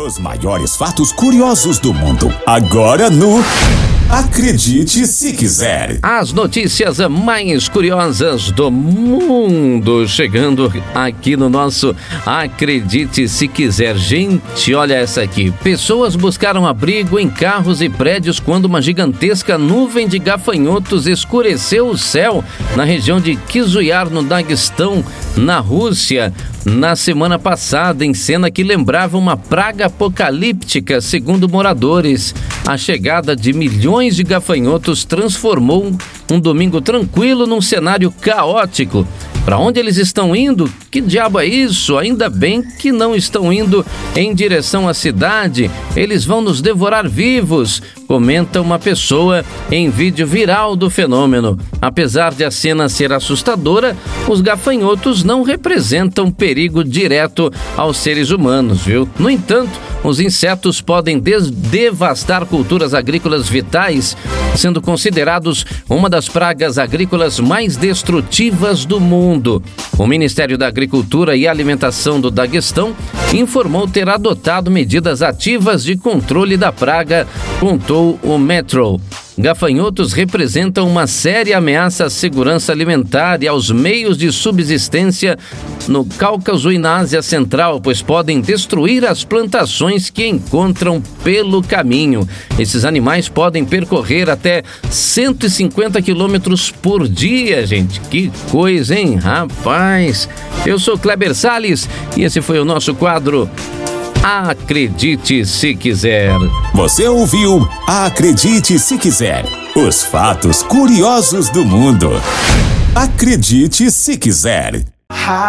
Os maiores fatos curiosos do mundo, agora no Acredite Se Quiser. As notícias mais curiosas do mundo chegando aqui no nosso Acredite Se Quiser. Gente, olha essa aqui. Pessoas buscaram abrigo em carros e prédios quando uma gigantesca nuvem de gafanhotos escureceu o céu na região de Kyzylyar, no Daguestão, na Rússia, na semana passada, em cena que lembrava uma praga apocalíptica, segundo moradores. A chegada de milhões de gafanhotos transformou um domingo tranquilo num cenário caótico. Para onde eles estão indo? Que diabo é isso? Ainda bem que não estão indo em direção à cidade. Eles vão nos devorar vivos, comenta uma pessoa em vídeo viral do fenômeno. Apesar de a cena ser assustadora, os gafanhotos não representam perigo direto aos seres humanos, viu? No entanto, os insetos podem devastar culturas agrícolas vitais, sendo considerados uma das pragas agrícolas mais destrutivas do mundo. O Ministério da Agricultura e Alimentação do Daguestão informou ter adotado medidas ativas de controle da praga, contou o Metro. Gafanhotos representam uma séria ameaça à segurança alimentar e aos meios de subsistência no Cáucaso e na Ásia Central, pois podem destruir as plantações que encontram pelo caminho. Esses animais podem percorrer até 150 quilômetros por dia, gente. Que coisa, hein, rapaz? Eu sou Kleber Salles e esse foi o nosso quadro Acredite Se Quiser. Você ouviu Acredite Se Quiser. Os fatos curiosos do mundo. Acredite Se Quiser.